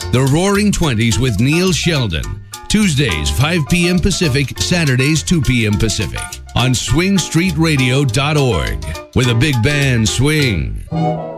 The Roaring Twenties with Neil Sheldon. Tuesdays, 5 p.m. Pacific, Saturdays, 2 p.m. Pacific. On swingstreetradio.org. With a big band swing.